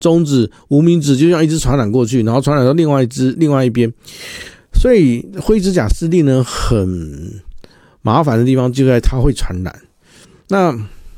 中指、无名指就这样一直传染过去，然后传染到另外一边。所以灰指甲丝癜呢，很麻烦的地方就在它会传染。那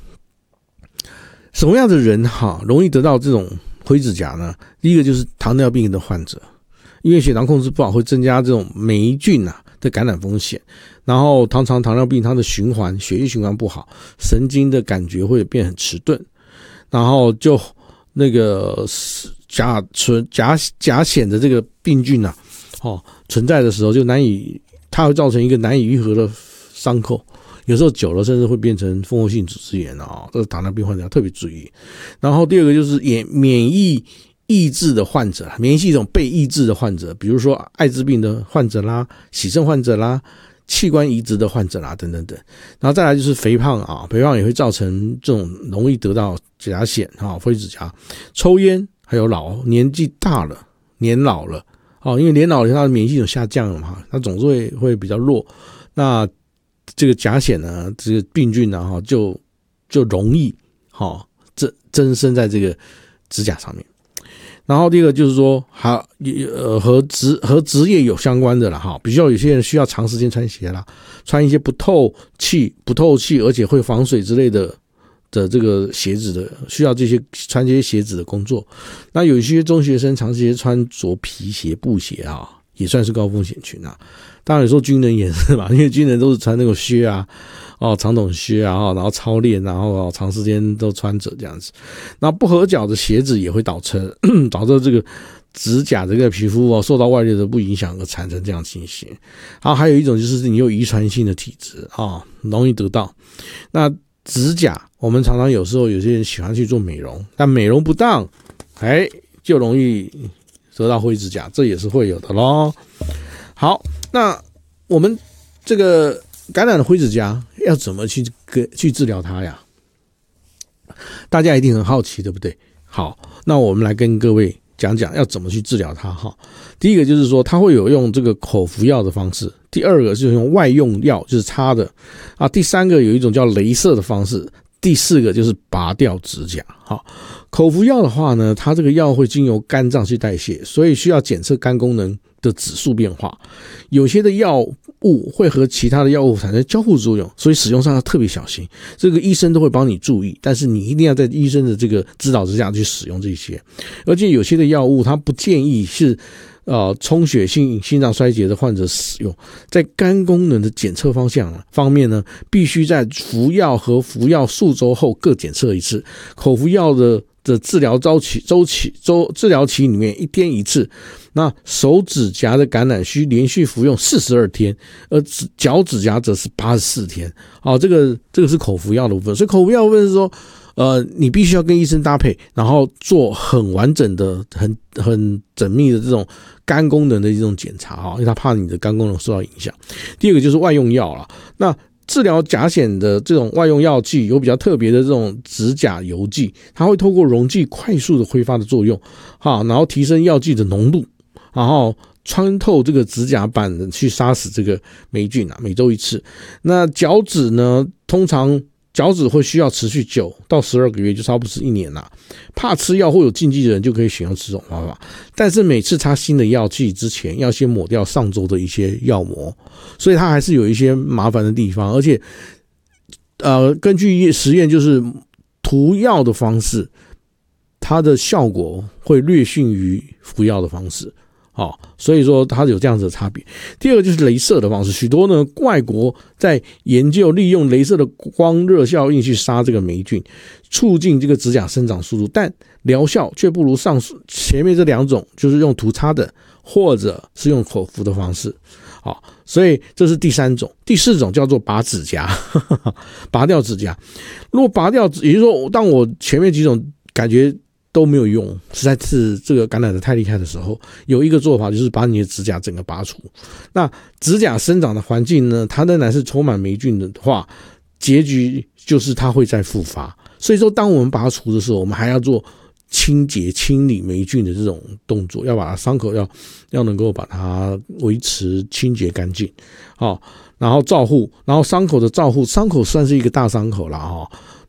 什么样的人容易得到这种灰指甲呢？第一个就是糖尿病的患者，因为血糖控制不好会增加这种霉菌的感染风险。然后糖尿病它的血液循环不好，神经的感觉会变很迟钝，然后就那个甲癣的这个病菌存在的时候，它会造成一个难以愈合的伤口，有时候久了甚至会变成蜂窝性组织炎这是糖尿病患者要特别注意。然后第二个就是免疫抑制的患者，免疫系统被抑制的患者，比如说艾滋病的患者啦、洗肾患者啦、器官移植的患者啦等等等。然后再来就是肥胖肥胖也会造成这种容易得到甲癣灰指甲。抽烟还有年纪大了、年老了因为年老了他的免疫系统下降了嘛，他总是会比较弱。那这个甲癣呢，这个病菌呢就容易增生在这个指甲上面。然后第二个就是说和职业有相关的啦比较有些人需要长时间穿鞋啦，穿一些不透气而且会防水之类的这个鞋子的，需要穿这些鞋子的工作。那有一些中学生长时间穿着皮鞋、布鞋也算是高风险群当然有时候军人也是嘛，因为军人都是穿那个靴长筒靴然后操练，然后长时间都穿着这样子。那不合脚的鞋子也会导致这个指甲这个皮肤受到外力的不影响而产生这样的情形。然后还有一种就是你有遗传性的体质容易得到。那指甲我们常常有时候有些人喜欢去做美容，但美容不当就容易得到灰指甲，这也是会有的咯。好，那我们这个感染的灰指甲要怎么去治疗它呀？大家一定很好奇，对不对？好，那我们来跟各位讲讲要怎么去治疗它第一个就是说它会有用这个口服药的方式，第二个就是用外用药，就是擦的第三个有一种叫雷射的方式，第四个就是拔掉指甲。口服药的话呢，它这个药会经由肝脏去代谢，所以需要检测肝功能的指数变化。有些的药物会和其他的药物产生交互作用，所以使用上要特别小心。这个医生都会帮你注意，但是你一定要在医生的这个指导之下去使用这些。而且有些的药物它不建议是充血性心脏衰竭的患者使用。在肝功能的检测方面呢，必须在服药和服药数周后各检测一次。口服药的治疗治疗期里面1天1次，那手指甲的感染需连续服用42天，而脚指甲则是84天。这个是口服药的部分。所以口服药的部分是说你必须要跟医生搭配，然后做很完整的很缜密的这种肝功能的这种检查因为他怕你的肝功能受到影响。第二个就是外用药啦，那治疗甲癣的这种外用药剂有比较特别的这种指甲油剂，它会透过溶剂快速的挥发的作用然后提升药剂的浓度，然后穿透这个指甲板去杀死这个霉菌每周1次。那脚趾呢，通常脚趾会需要持续9到12个月，就差不多是1年怕吃药或有禁忌的人就可以选用这种方法，但是每次擦新的药剂之前要先抹掉上周的一些药膜，所以它还是有一些麻烦的地方。而且根据实验，就是涂药的方式它的效果会略逊于服药的方式所以说它有这样子的差别。第二个就是雷射的方式，许多呢外国在研究利用雷射的光热效应去杀这个霉菌，促进这个指甲生长速度，但疗效却不如上述前面这2种，就是用涂擦的或者是用口服的方式。所以这是第3种。第4种叫做拔指甲拔掉指甲。如果拔掉，也就是说当我前面几种感觉都没有用，实在是这个感染的太厉害的时候，有一个做法就是把你的指甲整个拔除。那指甲生长的环境呢，它仍然是充满霉菌的话，结局就是它会再复发。所以说当我们把它除的时候，我们还要做清洁清理霉菌的这种动作，要把它伤口要能够把它维持清洁干净然后照护，然后伤口的照护，伤口算是一个大伤口啦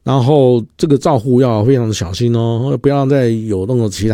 然后这个照护要非常的小心哦，不要让再有那种其他